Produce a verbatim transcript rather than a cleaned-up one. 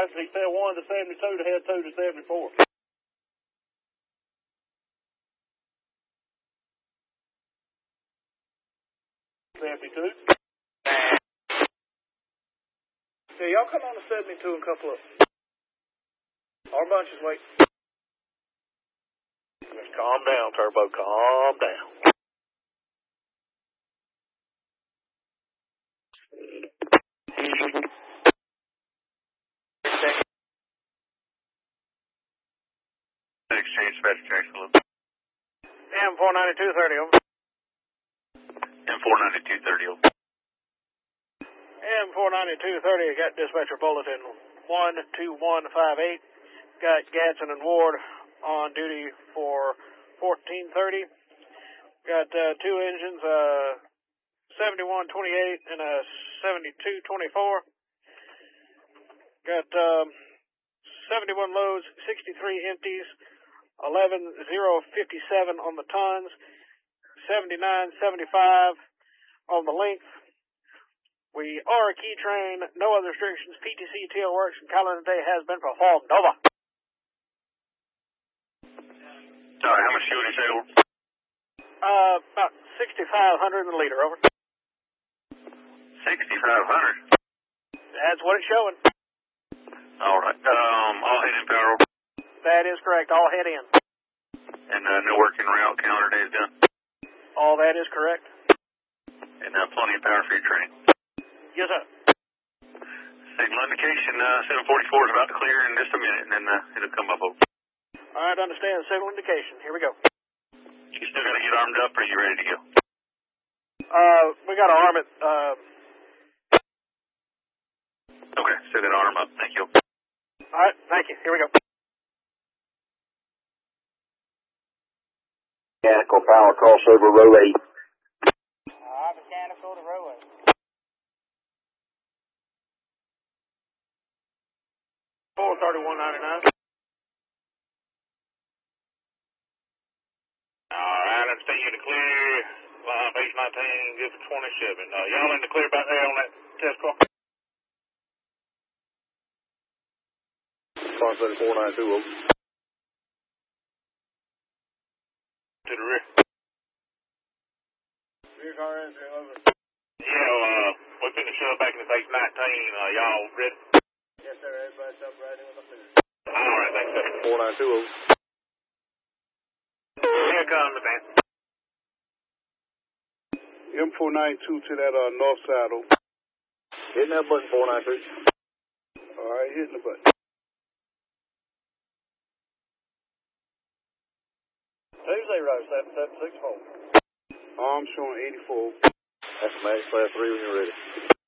license. He said one to seventy-two to head two to seventy-four. seventy-two. Yeah, y'all come on to seventy-two and couple up. Our bunch is waiting. Just calm down, Turbo. Calm down. Exchange Dispatch Jackson. M four ninety-two thirty over. M four ninety-two thirty over. M four ninety-two thirty, got dispatcher bulletin one two one five eight. Got Gadsden and Ward on duty for fourteen thirty. Got uh, two engines, uh, seventy-one twenty-eight and a seventy-two twenty-four. Got um, seventy-one loads, sixty-three empties, eleven zero fifty-seven on the tons, seventy-nine seventy-five on the length. We are a key train, no other restrictions. P T C T L Works and calendar day has been performed. Nova. Sorry, how much fuel did you say over? Uh, about sixty-five hundred in the liter, over. sixty-five hundred? That's what it's showing. All right. Um, all head in power over. That is correct. All head in. And uh, no working route, calendar day is done. All that is correct. And uh, plenty of power for your train. Yes, sir. Signal indication, uh, seven forty-four is about to clear in just a minute, and then uh, it'll come up over. All right, understand. Signal indication. Here we go. You still got to get armed up, or are you ready to go? Uh, we got to arm it. Uh, Okay, still got to arm up. Thank you. all right, thank you. Here we go. Mechanical power crossover row eight. All right, mechanical to row eight. four thirty-one ninety-nine. All right, I understand you in the clear. Line base nineteen, good for twenty-seven. Uh, y'all in the clear back there on that test car? Fox four nine two over. To the rear. Rear car entry, over. Yeah, uh, we're finna shove back in the base nineteen. Uh, y'all ready? Yes, sir. Everybody's up right in with the clear. All right, thanks, sir. four nine two over. Here comes the van. M four ninety-two to that uh, north side over. Hitting that button four nine three. All right, hitting the button. Two zero seven seven six four. Arm showing eighty-four. That's max class three when you're ready.